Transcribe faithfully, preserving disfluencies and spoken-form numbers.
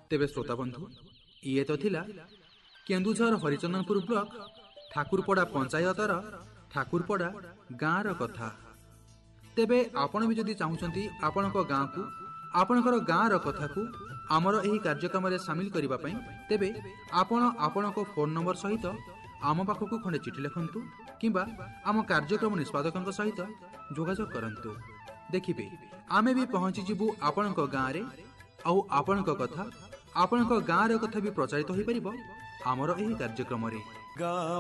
तेबे श्रोता बंधु ये तो थिला केन्दुझर हरिचंदनपुर ब्लॉक ठाकुरपड़ा पंचायतर ठाकुरपड़ा गाँव कथा। तेबे आपण भी जदि चाहूँगी आपण गाँव को आपणकर गाँव कथा को आमर एही कार्यक्रम में सामिल करने तेबे आपण आपण फोन नंबर सहित आम पाखक खंडे चिठी लिखंतु किंबा आम कार्यक्रम निष्पादक सहित जोगाजोग करंतु। देखिबे आमे भी पहुंची जिबु आपणक गाँव रे आउ आपणक कथा आपणक गाँव रे कथा भी प्रचारित होई परिबो आमर एही कार्यक्रम रे।